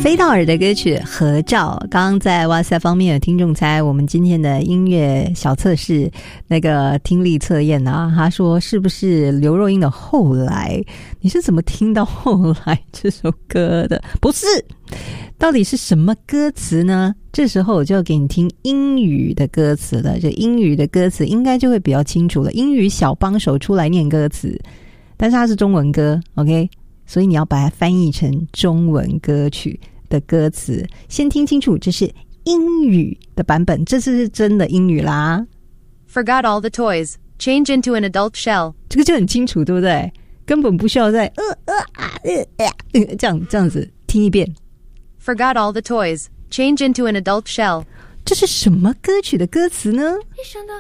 飞到耳的歌曲合照。刚刚在哇塞方面有听众猜我们今天的音乐小测试那个听力测验啊，他说是不是刘若英的后来？你是怎么听到后来这首歌的？不是，到底是什么歌词呢？这时候我就要给你听英语的歌词了，这英语的歌词应该就会比较清楚了。英语小帮手出来念歌词，但是它是中文歌 OK， 所以你要把它翻译成中文歌曲的歌词，先听清楚这是英语的版本，这是真的英语啦。 Forgot all the toys, change into an adult shell. 这个就很清楚对不对？根本不需要再这样子听一遍。 Forgot all the toys, change into an adult shell. 这是什么歌曲的歌词呢？